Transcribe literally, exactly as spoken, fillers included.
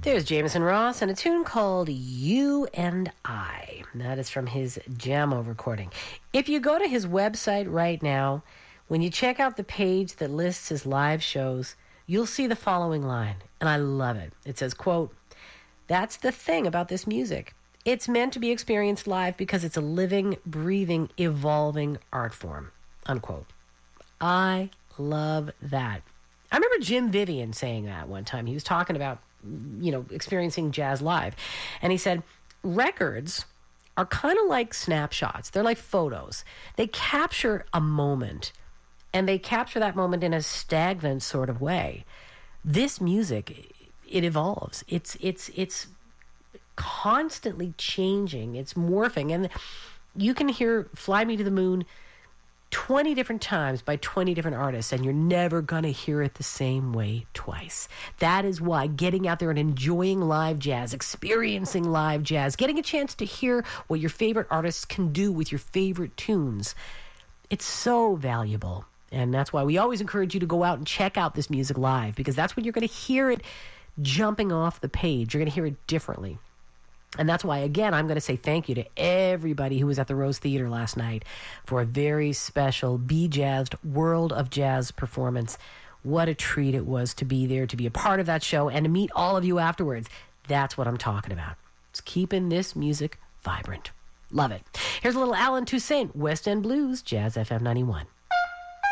There's Jameson Ross and a tune called You and I. That is from his Jamo recording. If you go to his website right now, when you check out the page that lists his live shows, you'll see the following line, and I love it. It says, quote, "That's the thing about this music. It's meant to be experienced live because it's a living, breathing, evolving art form," unquote. I love that. I remember Jim Vivian saying that one time. He was talking about, you know, experiencing jazz live. And he said, records are kind of like snapshots. They're like photos. They capture a moment, and they capture that moment in a stagnant sort of way. This music, it evolves. It's it's it's constantly changing. It's morphing. And you can hear Fly Me to the Moon twenty different times by twenty different artists, and you're never going to hear it the same way twice. That is why getting out there and enjoying live jazz, experiencing live jazz, getting a chance to hear what your favorite artists can do with your favorite tunes, it's so valuable. And that's why we always encourage you to go out and check out this music live, because that's when you're going to hear it jumping off the page. You're going to hear it differently. And that's why, again, I'm going to say thank you to everybody who was at the Rose Theater last night for a very special Be Jazzed World of Jazz performance. What a treat it was to be there, to be a part of that show, and to meet all of you afterwards. That's what I'm talking about. It's keeping this music vibrant. Love it. Here's a little Alan Toussaint, West End Blues, Jazz F M ninety-one.